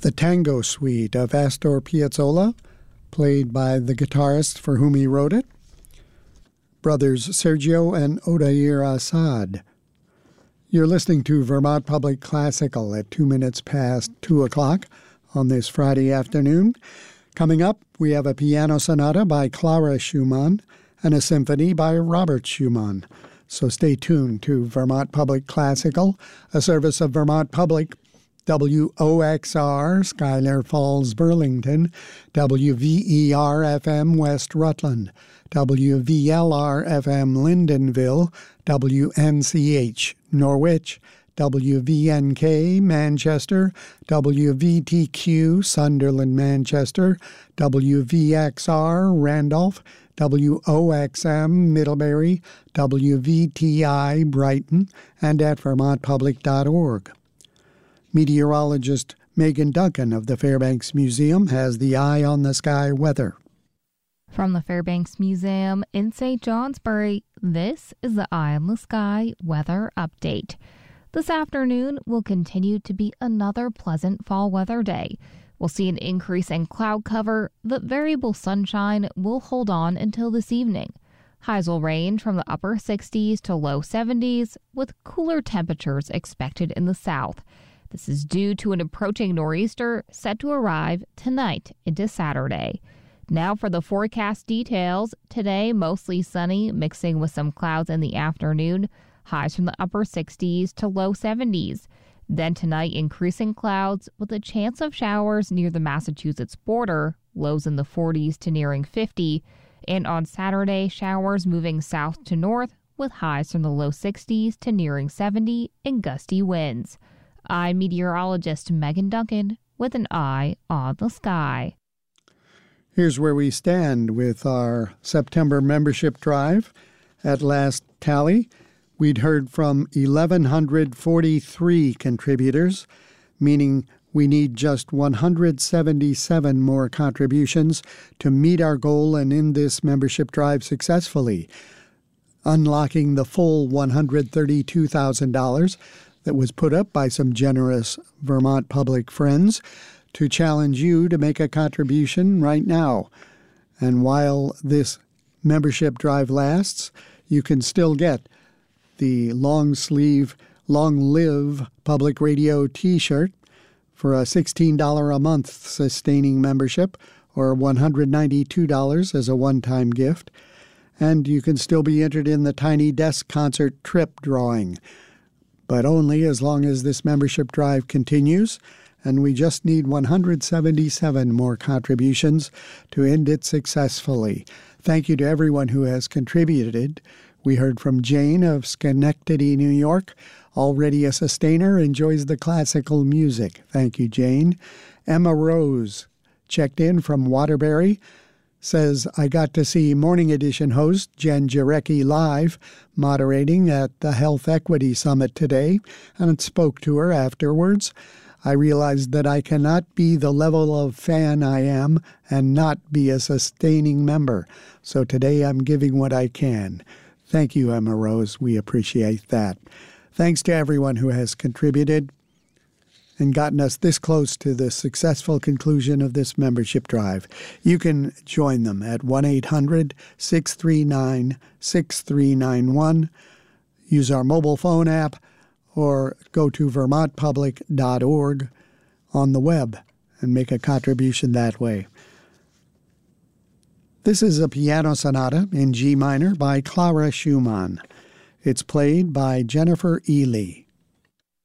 the Tango Suite of Astor Piazzolla, played by the guitarist for whom he wrote it, brothers Sergio and Odair Assad. You're listening to Vermont Public Classical at 2 minutes past 2 o'clock on this Friday afternoon. Coming up, we have a piano sonata by Clara Schumann and a symphony by Robert Schumann. So stay tuned to Vermont Public Classical, a service of Vermont Public, WOXR, Schuyler Falls, Burlington, WVER-FM, West Rutland, WVLR-FM, Lyndonville, WNCH, Norwich, WVNK, Manchester, WVTQ, Sunderland, Manchester, WVXR, Randolph, WOXM, Middlebury, WVTI, Brighton, and at vermontpublic.org. Meteorologist Megan Duncan of the Fairbanks Museum has the Eye on the Sky weather. From the Fairbanks Museum in St. Johnsbury, this is the Eye on the Sky weather update. This afternoon will continue to be another pleasant fall weather day. We'll see an increase in cloud cover, but variable sunshine will hold on until this evening. Highs will range from the upper 60s to low 70s, with cooler temperatures expected in the south. This is due to an approaching nor'easter set to arrive tonight into Saturday. Now for the forecast details. Today, mostly sunny, mixing with some clouds in the afternoon. Highs from the upper 60s to low 70s. Then tonight, increasing clouds with a chance of showers near the Massachusetts border, lows in the 40s to nearing 50. And on Saturday, showers moving south to north with highs from the low 60s to nearing 70 and gusty winds. I'm meteorologist Megan Duncan with an Eye on the Sky. Here's where we stand with our September membership drive. At last tally, we'd heard from 1,143 contributors, meaning we need just 177 more contributions to meet our goal and end this membership drive successfully, unlocking the full $132,000 that was put up by some generous Vermont Public friends to challenge you to make a contribution right now. And while this membership drive lasts, you can still get the long-sleeve, long-live public radio T-shirt for a $16 a month sustaining membership or $192 as a one-time gift. And you can still be entered in the Tiny Desk Concert Trip drawing, but only as long as this membership drive continues, and we just need 177 more contributions to end it successfully. Thank you to everyone who has contributed. We heard from Jane of Schenectady, New York, already a sustainer, enjoys the classical music. Thank you, Jane. Emma Rose checked in from Waterbury, says, I got to see Morning Edition host Jen Jarecki live moderating at the Health Equity Summit today and spoke to her afterwards. I realized that I cannot be the level of fan I am and not be a sustaining member. So today I'm giving what I can. Thank you, Emma Rose. We appreciate that. Thanks to everyone who has contributed and gotten us this close to the successful conclusion of this membership drive. You can join them at 1-800-639-6391. Use our mobile phone app or go to vermontpublic.org on the web and make a contribution that way. This is a piano sonata in G minor by Clara Schumann. It's played by Jennifer Ely.